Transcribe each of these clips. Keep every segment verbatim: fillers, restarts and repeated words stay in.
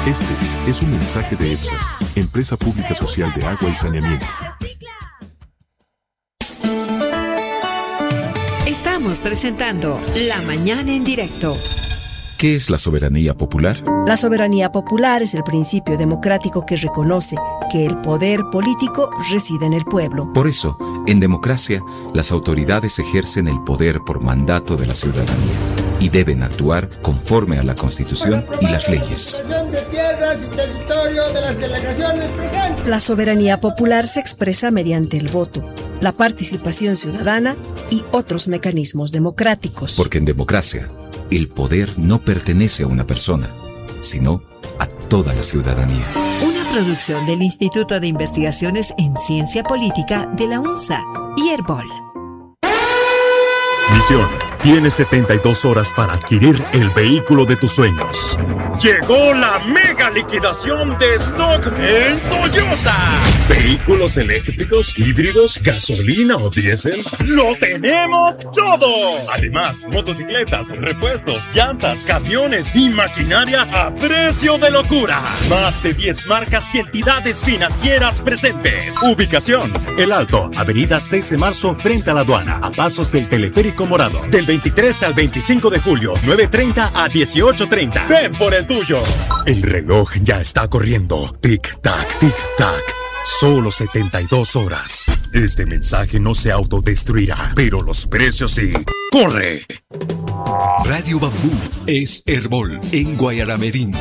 Este es un mensaje de EPSAS, Empresa Pública Social de Agua y Saneamiento. Estamos presentando La Mañana en Directo. ¿Qué es la soberanía popular? La soberanía popular es el principio democrático que reconoce que el poder político reside en el pueblo. Por eso, en democracia, las autoridades ejercen el poder por mandato de la ciudadanía y deben actuar conforme a la Constitución y las leyes. La soberanía popular se expresa mediante el voto, la participación ciudadana y otros mecanismos democráticos. Porque en democracia, el poder no pertenece a una persona, sino a toda la ciudadanía. Una producción del Instituto de Investigaciones en Ciencia Política de la UNSA y Herbol. Misión: tienes setenta y dos horas para adquirir el vehículo de tus sueños. Llegó la mega liquidación de stock en Toyosa. Vehículos eléctricos, híbridos, gasolina o diésel, ¡lo tenemos todo! Además, motocicletas, repuestos, llantas, camiones y maquinaria a precio de locura. Más de diez marcas y entidades financieras presentes. Ubicación: El Alto, avenida seis de marzo frente a la aduana, a pasos del teleférico morado. Del veintitrés al veinticinco de julio, nueve treinta a dieciocho treinta. Ven por el tuyo. El reloj ya está corriendo. Tic-tac, tic-tac. Solo setenta y dos horas. Este mensaje no se autodestruirá, pero los precios sí. ¡Corre! Radio Bambú es Herbol en Guayaramerín.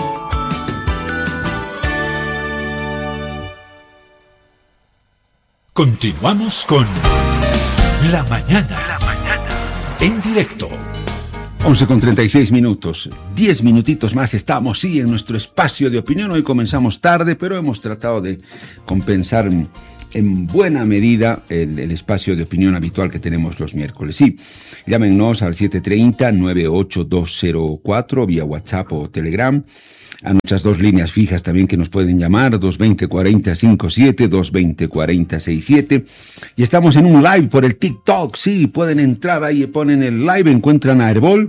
Continuamos con La Mañana. La Mañana. En directo. once con treinta y seis minutos. diez minutitos más estamos, sí, en nuestro espacio de opinión. Hoy comenzamos tarde, pero hemos tratado de compensar en buena medida el, el espacio de opinión habitual que tenemos los miércoles. Sí, llámenos al siete tres cero, nueve ocho dos cero cuatro vía WhatsApp o Telegram. A nuestras dos líneas fijas también que nos pueden llamar, dos dos cero, cuatro cero cinco siete, dos dos cero, cuatro cero seis siete. Y estamos en un live por el TikTok, sí, pueden entrar ahí, ponen el live, encuentran a Herbol,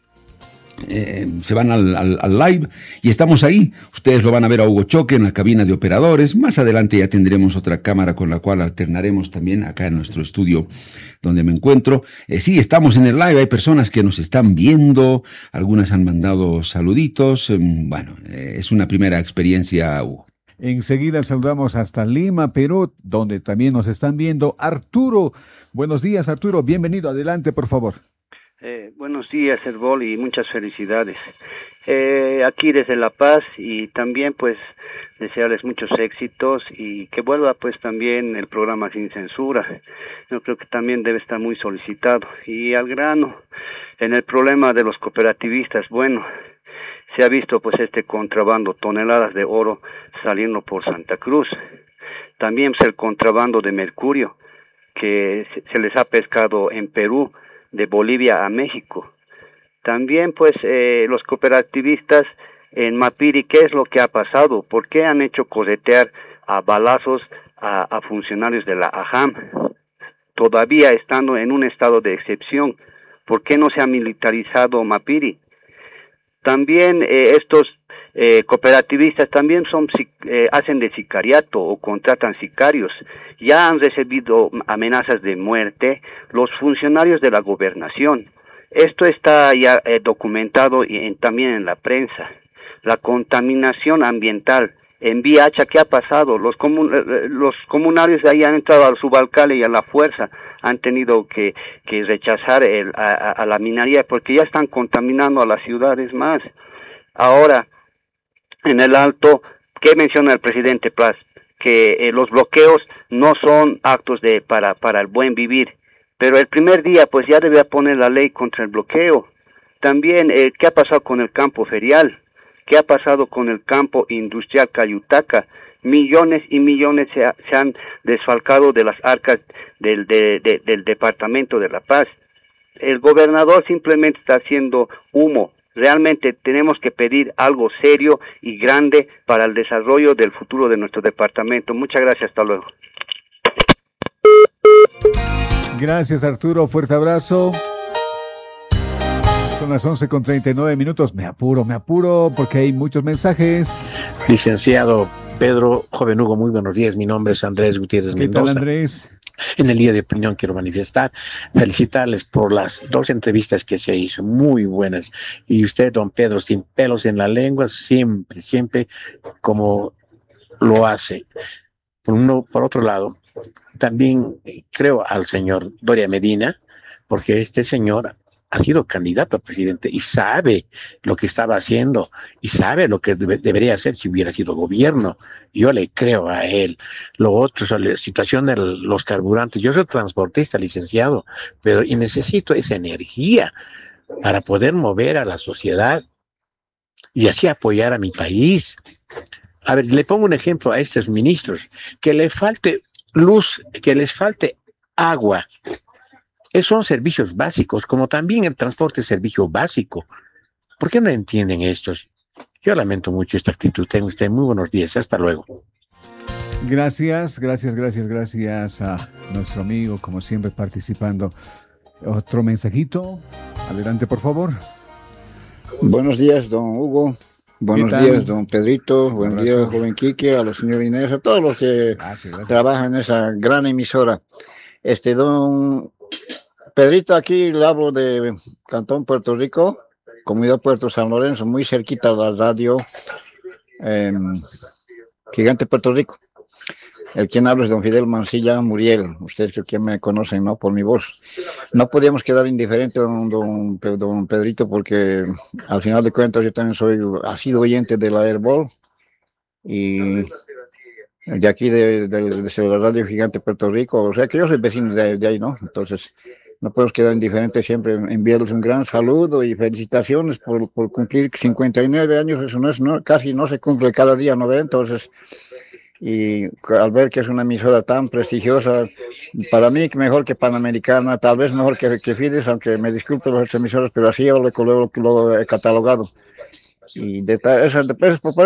eh, se van al, al, al live y estamos ahí. Ustedes lo van a ver a Hugo Choque en la cabina de operadores. Más adelante ya tendremos otra cámara con la cual alternaremos también acá en nuestro estudio donde me encuentro. Eh, sí, estamos en el live, hay personas que nos están viendo, algunas han mandado saluditos. Eh, bueno, eh, es una primera experiencia, Hugo. Enseguida saludamos hasta Lima, Perú, donde también nos están viendo. Arturo, buenos días, Arturo, bienvenido, adelante, por favor. Eh, buenos días, Herbol, y muchas felicidades. Eh, aquí desde La Paz, y también pues desearles muchos éxitos y que vuelva pues también el programa Sin Censura. Yo creo que también debe estar muy solicitado. Y al grano, en el problema de los cooperativistas, bueno, se ha visto pues este contrabando, toneladas de oro saliendo por Santa Cruz. También pues, el contrabando de mercurio que se les ha pescado en Perú, de Bolivia a México. También pues eh, los cooperativistas en Mapiri, ¿qué es lo que ha pasado? ¿Por qué han hecho corretear a balazos a, a funcionarios de la AJAM? Todavía estando en un estado de excepción, ¿por qué no se ha militarizado Mapiri? También eh, estos eh, cooperativistas también son eh, hacen de sicariato o contratan sicarios. Ya han recibido amenazas de muerte los funcionarios de la gobernación. Esto está ya eh, documentado y en, también en la prensa. La contaminación ambiental en Vía Hacha, ¿qué ha pasado? Los, comun los comunarios de ahí han entrado al subalcalde y a la fuerza han tenido que, que rechazar el, a, a la minería porque ya están contaminando a las ciudades más. Ahora, en el Alto, ¿qué menciona el presidente Paz? Que eh, los bloqueos no son actos de para para el buen vivir, pero el primer día pues ya debía poner la ley contra el bloqueo. También, eh, ¿qué ha pasado con el campo ferial? ¿Qué ha pasado con el campo industrial Cayutaca? Millones y millones se, ha, se han desfalcado de las arcas del, de, de, del Departamento de La Paz. El gobernador simplemente está haciendo humo. Realmente tenemos que pedir algo serio y grande para el desarrollo del futuro de nuestro departamento. Muchas gracias, hasta luego. Gracias, Arturo, fuerte abrazo. Son las once con treinta y nueve minutos. Me apuro, me apuro porque hay muchos mensajes. Licenciado Pedro Joven Hugo, muy buenos días. Mi nombre es Andrés Gutiérrez Mendoza. ¿Qué tal, Andrés? En el día de opinión quiero manifestar, felicitarles por las dos entrevistas que se hizo, muy buenas. Y usted, don Pedro, sin pelos en la lengua, siempre, siempre como lo hace. Por uno, por otro lado, también creo al señor Doria Medina, porque este señor ha sido candidato a presidente y sabe lo que estaba haciendo y sabe lo que debe, debería hacer si hubiera sido gobierno. Yo le creo a él. Lo otro, la situación de los carburantes. Yo soy transportista, licenciado, pero y necesito esa energía para poder mover a la sociedad y así apoyar a mi país. A ver, le pongo un ejemplo a estos ministros. Que le falte luz, que les falte agua. Esos son servicios básicos, como también el transporte es servicio básico. ¿Por qué no entienden estos? Yo lamento mucho esta actitud. Tengo usted muy buenos días. Hasta luego. Gracias, gracias, gracias, gracias a nuestro amigo, como siempre, participando. Otro mensajito. Adelante, por favor. Buenos días, don Hugo. Buenos días, don Pedrito. Buenos días, joven Quique, a la señora Inés, a todos los que gracias, gracias. trabajan en esa gran emisora. Este, don Pedrito, aquí le hablo de Cantón Puerto Rico, Comunidad Puerto San Lorenzo, muy cerquita de la radio eh, Gigante Puerto Rico. El quien habla es don Fidel Mancilla Muriel. Ustedes creo que me conocen, ¿no? Por mi voz. No podíamos quedar indiferentes, don, don, don Pedrito, porque al final de cuentas yo también soy, ha sido oyente de la Airball y de aquí de, de, de, de la radio Gigante Puerto Rico. O sea que yo soy vecino de, de ahí, ¿no? Entonces no podemos quedar indiferentes, siempre enviarles un gran saludo y felicitaciones por, por cumplir cincuenta y nueve años. Eso no es, no, casi no se cumple cada día, ¿no ve? Entonces, y al ver que es una emisora tan prestigiosa, para mí mejor que Panamericana, tal vez mejor que, que Fides, aunque me disculpen los emisoras, pero así yo lo, lo, lo he catalogado. Y de, eso, de, por